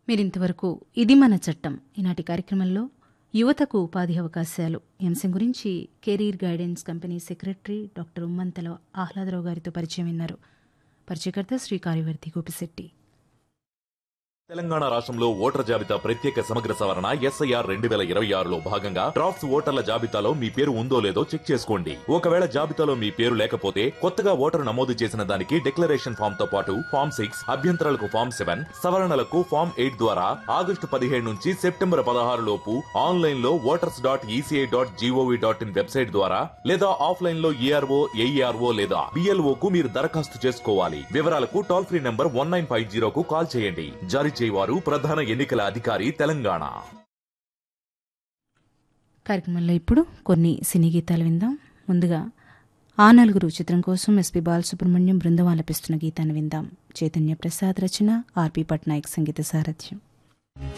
మీరింతవరకు ఇది మన చట్టం ఈనాటి కార్యక్రమంలో యువతకు ఉపాధి అవకాశాలు ఈ అంశం గురించి career guidance company secretary doctor ఉమ్మంతల Ahladarao గారితో పరిచయం విన్నారు. పరిచయకర్త శ్రీ కార్యవర్తి గోపిశెట్టి. తెలంగాణ రాష్ట్రంలో ఓటర్ జాబితా ప్రత్యేక సమగ్ర సవరణ SIR 2026లో భాగంగా డ్రాఫ్ట్స్ ఓటర్ల జాబితాలో మీ పేరు ఉందో లేదో చెక్ చేసుకోండి. ఒకవేళ జాబితాలో మీ పేరు లేకపోతే కొత్తగా ఓటరు నమోదు చేసిన దానికి డిక్లరేషన్ ఫామ్ తో పాటు ఫామ్ 6, అభ్యంతరాలకు ఫామ్ 7, సవరణలకు ఫామ్ 8 ద్వారా ఆగస్టు 17 నుంచి సెప్టెంబర్ 16 లోపు ఆన్లైన్ లో voters.eci.gov.in వెబ్సైట్ ద్వారా లేదా ఆఫ్లైన్ లో ERO, AERO లేదా BLO కు మీరు దరఖాస్తు చేసుకోవాలి. వివరాలకు టోల్ ఫ్రీ నంబర్ 1950 కు కాల్ చేయండి. జారీ చేయవారు ప్రధాన ఎన్నికల అధికారి తెలంగాణ. కార్యక్రమంలో ఇప్పుడు కొన్ని సినీ గీతాలు విందాం. ముందుగా ఆ నలుగురు చిత్రం కోసం ఎస్పి బాలసుబ్రహ్మణ్యం బృందం ఆలపిస్తున్న గీతాన్ని విందాం. చైతన్య ప్రసాద్ రచన, ఆర్పి పట్నాయక్ సంగీత సారథ్యం.